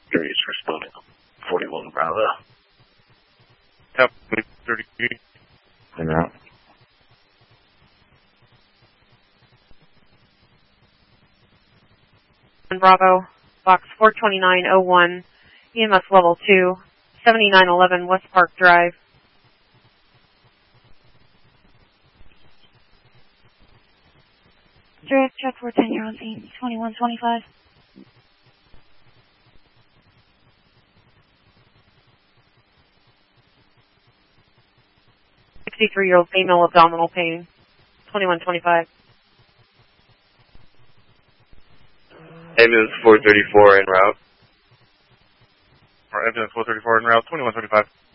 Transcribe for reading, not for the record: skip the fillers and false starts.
Jury's responding. 41 Bravo. Yep, 30. En route. Bravo, box 42901, EMS level 2, 7911 West Park Drive. Direct check 410, you're on scene, 2125. 63-year-old female, abdominal pain, 2125. Ambulance 434 en route. Ambulance 434 en route, 2125.